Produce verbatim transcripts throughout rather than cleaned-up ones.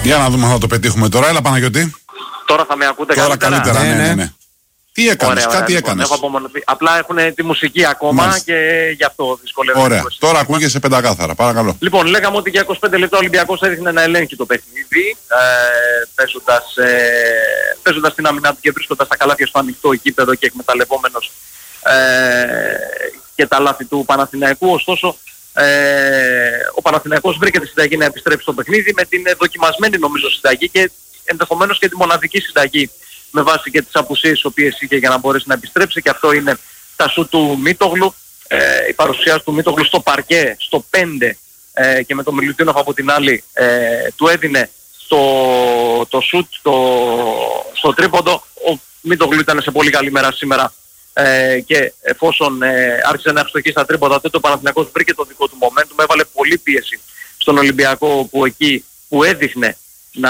Για να δούμε αν θα το πετύχουμε τώρα. Έλα Παναγιώτη. Τώρα θα με ακούτε τώρα καλύτερα? καλύτερα. Ναι, ναι, ναι. ναι. Τι έκανες, ωραία, κάτι ωραία, έκανες. Έχω απομονωθεί. Απλά έχουν τη μουσική ακόμα. Μάλιστα. Και γι' αυτό δυσκολεύεται. Ωραία, τώρα ακούγεσαι πεντακάθαρα, παρακαλώ. Λοιπόν, λέγαμε ότι για είκοσι πέντε λεπτά ο Ολυμπιακός έδειχνε να ελέγχει το παιχνίδι, ε, παίζοντας, ε, παίζοντας την άμυνα του και βρίσκοντας τα καλάθια στο ανοιχτό γήπεδο και εκμεταλλευόμενος ε, και τα λάθη του Παναθηναϊκού. Ωστόσο, ε, ο Παναθηναϊκός βρήκε τη συνταγή να επιστρέψει στο παιχνίδι με την δοκιμασμένη νομίζω συνταγή και ενδεχομένως και τη μοναδική συνταγή με βάση και τις απουσίες τις οποίες είχε για να μπορέσει να επιστρέψει, και αυτό είναι τα σου του Μίτογλου, ε, η παρουσία του Μίτογλου στο παρκέ, στο πέντε ε, και με τον Μιλουτίνοφ από την άλλη ε, του έδινε το, το σουτ το, στο τρίποντο. Ο Μίτογλου ήταν σε πολύ καλή μέρα σήμερα ε, και εφόσον ε, άρχισε να ευστοχεί στα τρίποντα, τότε ο Παναθηναϊκός βρήκε το δικό του momentum, έβαλε πολύ πίεση στον Ολυμπιακό που εκεί που έδειχνε να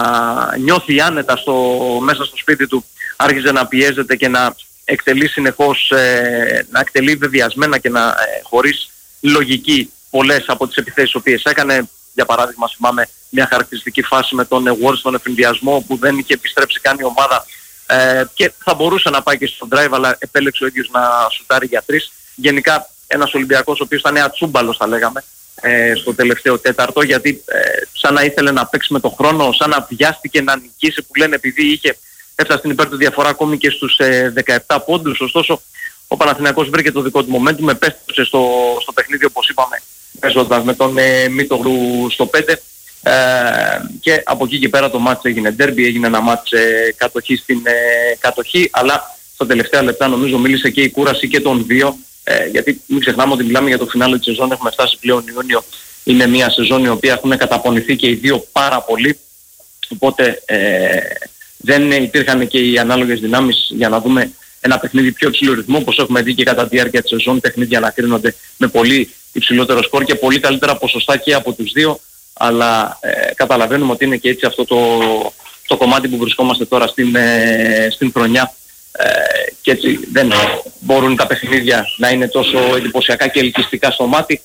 νιώθει άνετα στο, μέσα στο σπίτι του, άρχιζε να πιέζεται και να εκτελεί συνεχώς, ε, να εκτελεί βεβαιασμένα και να ε, χωρίς λογική πολλές από τις επιθέσεις οποίες έκανε. Για παράδειγμα, θυμάμαι μια χαρακτηριστική φάση με τον Ward στον εφηνδιασμό που δεν είχε επιστρέψει καν η ομάδα ε, και θα μπορούσε να πάει και στον drive, αλλά επέλεξε ο ίδιος να σουτάρει για τρεις. Γενικά ένας Ολυμπιακός ο οποίος ήταν ατσούμπαλος θα λέγαμε ε, στο τελευταίο τέταρτο, γιατί ε, σαν να ήθελε να παίξει με το χρόνο, σαν να βιάστηκε να νικήσει που λένε, επειδή είχε έφτασε στην υπέρ του διαφορά ακόμη και στους ε, δεκαεπτά πόντους. Ωστόσο ο Παναθηναϊκός βρήκε το δικό του momentum, επέστρεψε στο, στο παιχνίδι όπως είπαμε, παίζοντας με τον ε, Μίτογλου στο πέντε ε, και από εκεί και πέρα το μάτς έγινε ντέρμπι, έγινε ένα μάτς ε, κατοχή στην ε, κατοχή, αλλά στα τελευταία λεπτά νομίζω μίλησε και η κούραση και των δύο, ε, γιατί μην ξεχνάμε ότι μιλάμε για το φινάλε της σεζόν, έχουμε φτάσει πλέον Ιούνιο, είναι μια σεζόν η οποία έχουν καταπονηθεί και οι δύο πάρα πολύ, οπότε ε, δεν υπήρχαν και οι ανάλογες δυνάμεις για να δούμε ένα παιχνίδι πιο υψηλό ρυθμό, όπως έχουμε δει και κατά τη διάρκεια της σεζόν, παιχνίδια να κρίνονται με πολύ υψηλότερο σκορ και πολύ καλύτερα ποσοστά και από τους δύο, αλλά ε, καταλαβαίνουμε ότι είναι και έτσι αυτό το, το κομμάτι που βρισκόμαστε τώρα στην, ε, στην χρονιά ε, και έτσι δεν μπορούν τα παιχνίδια να είναι τόσο εντυπωσιακά και ελκυστικά στο μάτι.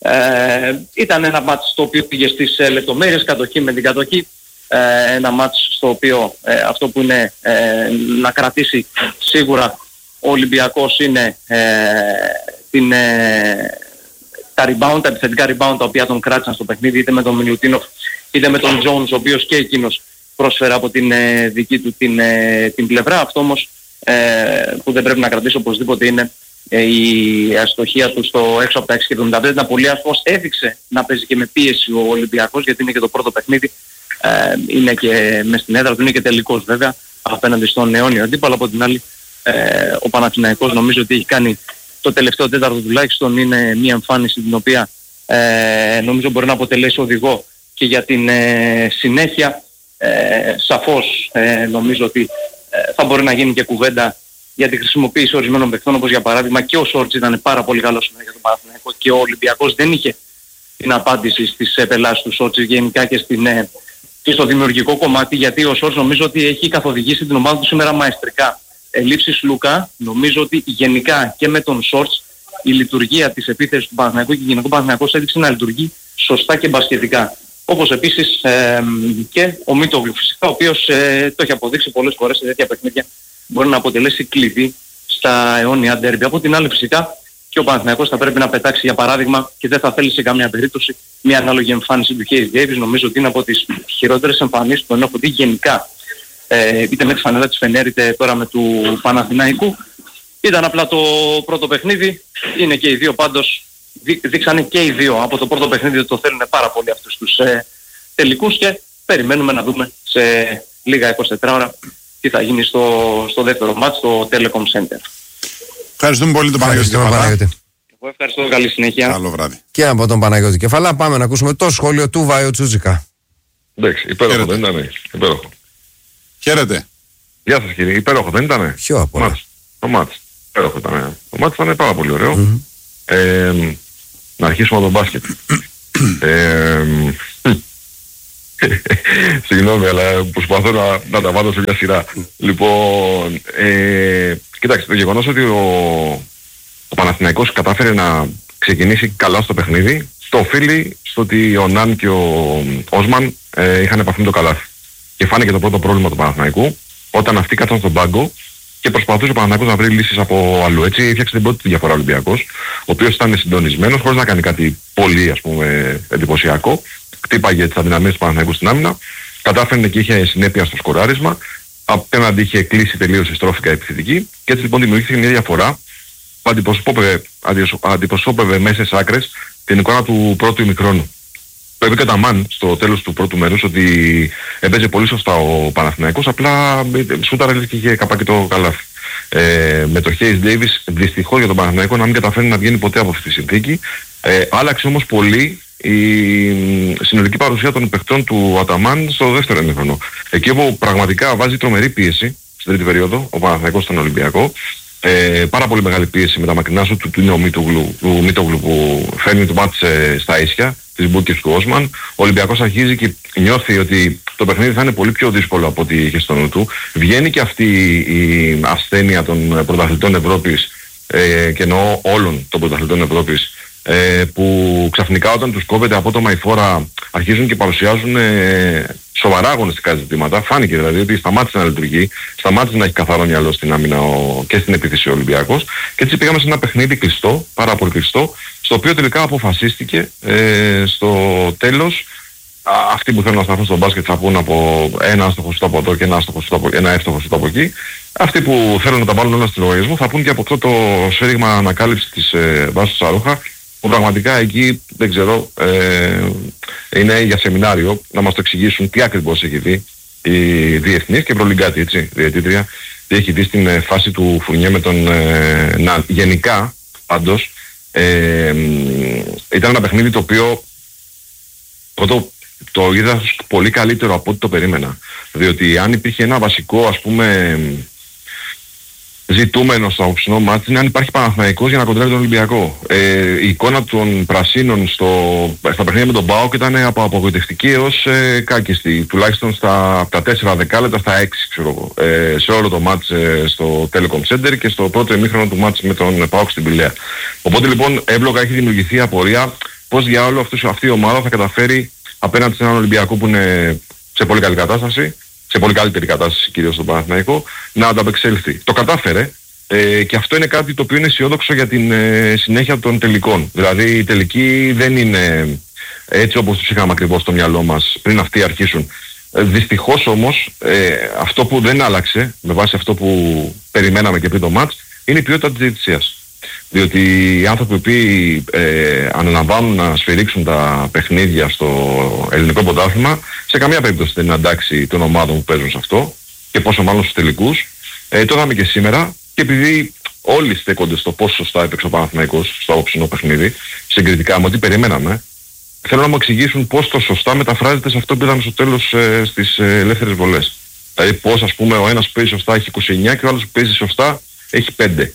Ε, ήταν ένα μάτς το οποίο πήγε στις ε, λεπτομέρειες, κατοχή με την κατοχή, ε, ένα μάτς στο οποίο ε, αυτό που είναι ε, να κρατήσει σίγουρα ο Ολυμπιακός είναι ε, την, ε, τα rebound, τα επιθετικά rebound τα οποία τον κράτησαν στο παιχνίδι, είτε με τον Μιλουτίνοφ είτε με τον Jones, ο οποίος και εκείνος πρόσφερε από την ε, δική του την, ε, την πλευρά. Αυτό όμως ε, που δεν πρέπει να κρατήσει οπωσδήποτε είναι ε, η αστοχία του στο έξω από τα έξι και εβδομήντα πέντε. Ήταν πολύ άσχημος, έδειξε να παίζει και με πίεση ο Ολυμπιακός, γιατί είναι και το πρώτο παιχνίδι, ε, είναι και μες στην έδρα του, είναι και τελικός βέβαια απέναντι στον αιώνιο αντίπαλο. Από την άλλη ε, ο Παναθηναϊκός νομίζω ότι έχει κάνει το τελευταίο τέταρτο τουλάχιστον, είναι μια εμφάνιση την οποία ε, νομίζω μπορεί να αποτελέσει οδηγό και για την ε, συνέχεια. Ε, σαφώς ε, νομίζω ότι ε, θα μπορεί να γίνει και κουβέντα για τη χρησιμοποίηση ορισμένων παιχτών, όπως για παράδειγμα και ο Σόρτς ήταν πάρα πολύ καλός για τον Παναθηναϊκό και ο Ολυμπιακός δεν είχε την απάντηση στις επελάσεις του Σόρτς γενικά και, στην, ε, και στο δημιουργικό κομμάτι, γιατί ο Σόρτς νομίζω ότι έχει καθοδηγήσει την ομάδα του σήμερα μαεστρικά. Ελλείψεις Λούκα, νομίζω ότι γενικά και με τον Σόρτς η λειτουργία της επίθεσης του Παναθηναϊκού και γενικό Παναθηναϊκός έδειξε να λειτουργεί σωστά και μπασκετικά. Όπως επίσης ε, και ο Μίτογλου φυσικά, ο οποίος ε, το έχει αποδείξει πολλές φορές σε τέτοια παιχνίδια, μπορεί να αποτελέσει κλειδί στα αιώνια ντέρμπι. Από την άλλη φυσικά και ο Παναθηναϊκός θα πρέπει να πετάξει για παράδειγμα, και δεν θα θέλει σε καμία περίπτωση, μια ανάλογη εμφάνιση του Χέις Ντέιβις. Νομίζω ότι είναι από τις χειρότερες εμφανίσεις που τον έχω δει γενικά, ε, είτε με τη φανέλα της Φενέρ είτε τώρα με του Παναθηναϊκού. Ήταν απλά το πρώτο παιχνίδι, είναι και οι δύο πάντως, δεί, δείξανε και οι δύο από το πρώτο παιχνίδι ότι το θέλουν πάρα πολύ αυτούς τους ε, τελικούς και περιμένουμε να δούμε σε λίγα εικοσιτετρά ώρα τι θα γίνει στο, στο δεύτερο μάτς, στο Telecom Center. Ευχαριστούμε πολύ τον Παναγιώτη Κεφαλά. Εγώ ευχαριστώ, καλή συνέχεια. Καλό βράδυ. Και από τον Παναγιώτη Κεφαλά πάμε να ακούσουμε το σχόλιο του Βάιο Τσούτσικα. Εντάξει, υπέροχο δεν ήτανε, υπέροχο. Χαίρετε. Γεια σας κύριε, υπέροχο δεν ήτανε. Ποιο από όλα. Το μάτς, υπέροχο ήταν. Το μάτς ήταν πάρα πολύ ωραίο. Mm-hmm. Ε, να αρχίσουμε από τον μπάσκετ. ε, Συγγνώμη, αλλά προσπαθώ να, να τα βάλω σε μια σειρά. Λοιπόν, ε, κοιτάξτε, το γεγονός ότι ο, ο Παναθηναϊκός κατάφερε να ξεκινήσει καλά στο παιχνίδι, Αυτό οφείλει στο ότι ο Ναν και ο Όσμαν ε, είχαν επαφή με το καλάθι. Και φάνηκε το πρώτο πρόβλημα του Παναθηναϊκού όταν αυτοί κάτσαν στον πάγκο και προσπαθούσε ο Παναθηναϊκός να βρει λύσεις από αλλού. Έτσι έφτιαξε την πρώτη του διαφορά ο Ολυμπιακός, ο οποίος ήταν συντονισμένος χωρίς να κάνει κάτι πολύ ας πούμε εντυπωσιακό. Χτύπαγε τις αδυναμίες του Παναθηναϊκού στην άμυνα, κατάφερε και είχε συνέπεια στο σκοράρισμα. Απέναντι είχε κλείσει τελείως η στρόφικα επιθετική και έτσι λοιπόν δημιουργήθηκε μια διαφορά που αντιπροσώπευε, αντιπροσώπευε μέσα στις άκρες την εικόνα του πρώτου ημιχρόνου. Το είπε και ο Αταμάν στο τέλος του πρώτου μέρους ότι έπαιζε πολύ σωστά ο Παναθηναϊκός, απλά σούταρε και είχε καπάκι το καλάθι. Ε, με το Hayes Davis δυστυχώς για τον Παναθηναϊκό να μην καταφέρει να βγαίνει ποτέ από αυτή τη συνθήκη. Ε, άλλαξε όμως πολύ η συνολική παρουσία των παιχτών του Αταμάν στο δεύτερο ημίχρονο. Εκεί όπου πραγματικά βάζει τρομερή πίεση στην τρίτη περίοδο ο Παναθηναϊκός στον Ολυμπιακό. Ε, πάρα πολύ μεγάλη πίεση με τα μακρινά σου του, του, του, Μίτογλου, του Μίτογλου που φέρνει το μάτς ε, στα ίσια της Μπούκης του Όσμαν. Ο Ολυμπιακός αρχίζει και νιώθει ότι το παιχνίδι θα είναι πολύ πιο δύσκολο από ό,τι είχε στο νου του. Βγαίνει και αυτή η ασθένεια των πρωταθλητών Ευρώπης ε, και εννοώ όλων των πρωταθλητών Ευρώπης ε, που ξαφνικά όταν τους κόβεται απότομα η φόρα αρχίζουν και παρουσιάζουν ε, σοβαρά αγωνιστικά ζητήματα. Φάνηκε δηλαδή ότι σταμάτησε να λειτουργεί, σταμάτησε να έχει καθαρό μυαλό στην άμυνα ο, και στην επίθεση ο Ολυμπιακός και έτσι πήγαμε σε ένα παιχνίδι κλειστό, πάρα πολύ κλειστό, στο οποίο τελικά αποφασίστηκε ε, στο τέλος. Α, αυτοί που θέλουν να σταθούν στο μπάσκετ θα πούν από ένα άστοχο σούτ από εδώ και ένα, από, ένα εύστοχο σούτ από εκεί. Αυτοί που θέλουν να τα βάλουν όλα στο λογαριασμό θα πούν και από αυτό το σφύριγμα ανακάλυψη της ε, Βάσης Σαρούχα, που πραγματικά εκεί δεν ξέρω ε, είναι για σεμινάριο να μας το εξηγήσουν τι ακριβώς έχει δει η διεθνής και προλυγκάτη, έτσι, διαιτήτρια, τι έχει δει στην ε, φάση του Φουρνιέ με τον ε, να, γενικά πάντως ε, ήταν ένα παιχνίδι το οποίο το, το είδα πολύ καλύτερο από ό,τι το περίμενα, διότι αν υπήρχε ένα βασικό ας πούμε ζητούμενο στο απόψινό μάτι είναι αν υπάρχει Παναθηναϊκός για να κοντράρει τον Ολυμπιακό. Ε, η εικόνα των πρασίνων στο, στα παιχνίδια με τον ΠΑΟΚ ήταν από απογοητευτική έως ε, κάκιστη, τουλάχιστον στα, από τα τέσσερα δεκάλεπτα στα έξι ξέρω εγώ, ε, σε όλο το μάτς ε, στο Telecom Center και στο πρώτο ημίχρονο του μάτς με τον ΠΑΟΚ στην Πηλαία. Οπότε λοιπόν εύλογα έχει δημιουργηθεί απορία πώς για όλο αυτούς, αυτή η ομάδα θα καταφέρει απέναντι σε έναν Ολυμπιακό που είναι σε πολύ καλή κατάσταση, σε πολύ καλύτερη κατάσταση κυρίως στον Παναθηναϊκό, να ανταπεξέλθει. Το κατάφερε ε, και αυτό είναι κάτι το οποίο είναι αισιόδοξο για την ε, συνέχεια των τελικών. Δηλαδή οι τελικοί δεν είναι έτσι όπως τους είχαμε ακριβώς στο μυαλό μας πριν αυτοί αρχίσουν. Ε, δυστυχώς όμως ε, αυτό που δεν άλλαξε με βάση αυτό που περιμέναμε και πριν το μάτς είναι η ποιότητα της διαιτησίας. Διότι οι άνθρωποι που ε, αναλαμβάνουν να σφυρίξουν τα παιχνίδια στο ελληνικό πρωτάθλημα σε καμία περίπτωση δεν είναι αντάξει των ομάδων που παίζουν σε αυτό και πόσο μάλλον στους τελικούς. Ε, το είδαμε και σήμερα και επειδή όλοι στέκονται στο πόσο σωστά έπαιξε ο Παναθηναϊκός στο όψινο παιχνίδι, συγκριτικά με ό,τι περιμέναμε, θέλω να μου εξηγήσουν πώς το σωστά μεταφράζεται σε αυτό που είδαμε στο τέλος ε, στις ε, ελεύθερες βολές. Δηλαδή πώς ας πούμε ο ένας που παίζει σωστά έχει είκοσι εννιά και ο άλλος που παίζει σωστά έχει πέντε.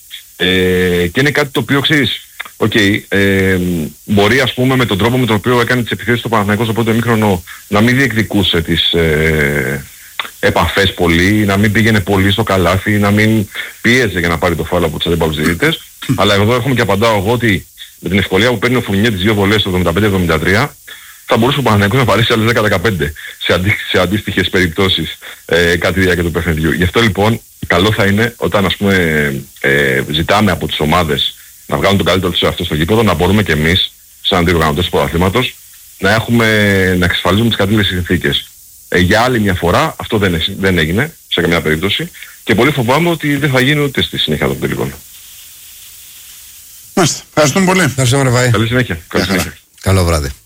Ε, και είναι κάτι το οποίο ξέρεις, okay, ε, μπορεί ας πούμε με τον τρόπο με τον οποίο έκανε τις επιθέσεις του Παναθηναϊκού στο πρώτο ημίχρονο να μην διεκδικούσε τις ε, επαφές πολύ, να μην πήγαινε πολύ στο καλάθι, να μην πίεζε για να πάρει το φάουλ από τους αντίπαλους διαιτητές. Αλλά εδώ έρχομαι και απαντάω εγώ ότι με την ευκολία που παίρνει ο Φουρνιέ τις δύο βολές το εβδομήντα πέντε εβδομήντα τρία θα μπορούσε ο Παναθηναϊκός να πάρει σε άλλες δέκα δεκαπέντε σε, αντί, σε αντίστοιχες περιπτώσεις ε, κάτι διάρκεια του παιχνιδιού. Γι' αυτό λοιπόν καλό θα είναι όταν ας πούμε ε, ζητάμε από τις ομάδες να βγάλουν τον καλύτερο τους εαυτό στο γήπεδο, να μπορούμε και εμείς σαν διοργανωτές του πρωταθλήματος να, έχουμε, να εξασφαλίζουμε τις κατάλληλες συνθήκες. Ε, για άλλη μια φορά αυτό δεν, δεν έγινε σε καμιά περίπτωση και πολύ φοβάμαι ότι δεν θα γίνει ούτε στη συνέχεια των τελικών. Μάλιστα. Ευχαριστούμε πολύ. Ευχαριστούμε, Ρεβάη. Καλή συνέχεια. Καλή συνέχεια. Καλό βράδυ.